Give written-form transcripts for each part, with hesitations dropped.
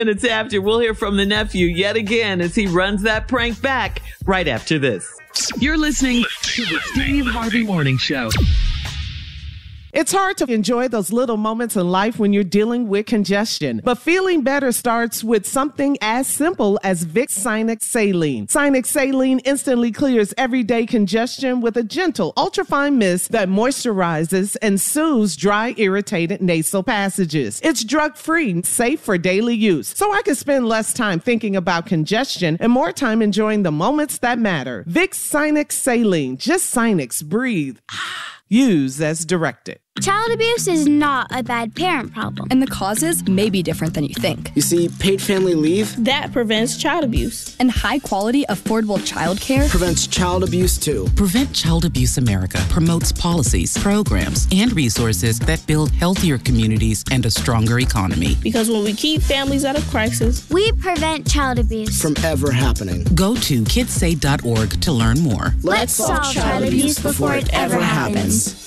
Minutes after, we'll hear from the nephew yet again as he runs that prank back right after this. You're listening to the Steve Harvey Morning Show. It's hard to enjoy those little moments in life when you're dealing with congestion. But feeling better starts with something as simple as Vicks Sinex Saline. Sinex Saline instantly clears everyday congestion with a gentle, ultrafine mist that moisturizes and soothes dry, irritated nasal passages. It's drug-free, safe for daily use, so I can spend less time thinking about congestion and more time enjoying the moments that matter. Vicks Sinex Saline. Just Sinex. Breathe. Use as directed. Child abuse is not a bad parent problem. And the causes may be different than you think. You see, paid family leave that prevents child abuse. And high-quality, affordable childcare prevents child abuse, too. Prevent Child Abuse America promotes policies, programs, and resources that build healthier communities and a stronger economy. Because when we keep families out of crisis, we prevent child abuse from ever happening. Go to kidssay.org to learn more. Let's solve child abuse before it ever happens.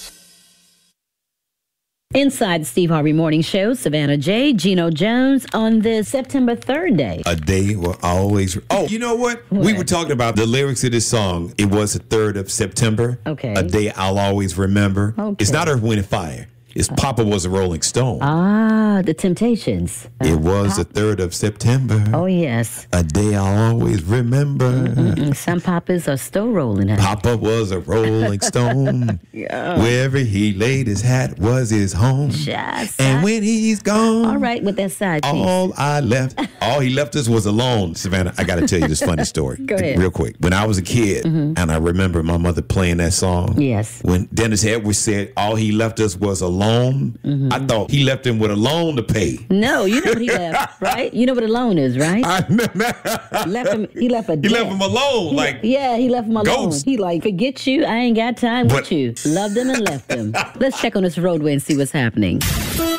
Inside the Steve Harvey Morning Show, Savannah J., Gino Jones on this September 3rd day. A day will always... Oh, you know what? We were talking about the lyrics of this song. It was the 3rd of September. Okay. A day I'll always remember. Okay. It's not Earth, Wind, and Fire. It's Papa Was a Rolling Stone. Ah, the Temptations. It was the 3rd of September. Oh, yes. A day I'll always remember. Some papas are still rolling. Papa was a rolling stone. Wherever he laid his hat was his home. And when he's gone. All right, with that side piece. All he left us was alone. Savannah, I got to tell you this funny story. Go ahead. Real quick. When I was a kid, and I remember my mother playing that song. Yes. When Dennis Edwards said, all he left us was alone. I thought he left him with a loan to pay. No, you know what he left, right? You know what a loan is, right? He left him alone. He left him alone. Ghost. He forget you, I ain't got time with you. Loved him and left him. Let's check on this roadway and see what's happening.